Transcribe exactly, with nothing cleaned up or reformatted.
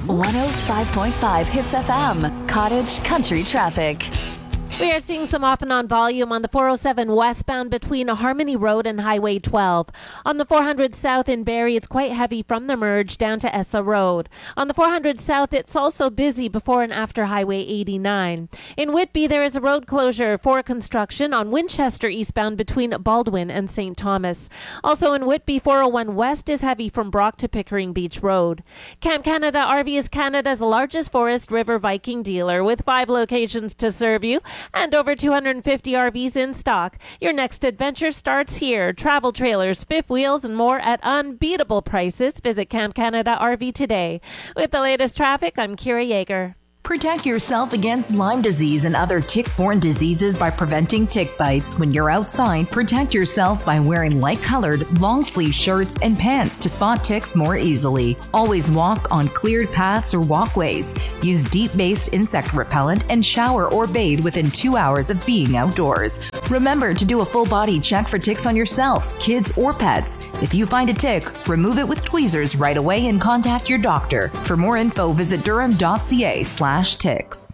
one oh five point five Hits F M, Cottage Country Traffic. We are seeing some off and on volume on the four oh seven westbound between Harmony Road and Highway twelve. On the four hundred south in Barrie, it's quite heavy from the merge down to Essa Road. On the four hundred south, it's also busy before and after Highway eighty-nine. In Whitby, there is a road closure for construction on Winchester eastbound between Baldwin and Saint Thomas. Also in Whitby, four oh one west is heavy from Brock to Pickering Beach Road. Camp Canada R V is Canada's largest Forest River Viking dealer with five locations to serve you and over two hundred fifty R Vs in stock. Your next adventure starts here. Travel trailers, fifth wheels, and more at unbeatable prices. Visit Camp Canada R V today. With the latest traffic, I'm Kira Yeager. Protect yourself against Lyme disease and other tick-borne diseases by preventing tick bites. When you're outside, protect yourself by wearing light-colored, long-sleeve shirts and pants to spot ticks more easily. Always walk on cleared paths or walkways. Use DEET-based insect repellent and shower or bathe within two hours of being outdoors. Remember to do a full-body check for ticks on yourself, kids, or pets. If you find a tick, remove it with tweezers right away and contact your doctor. For more info, visit durham dot c a slash ticks.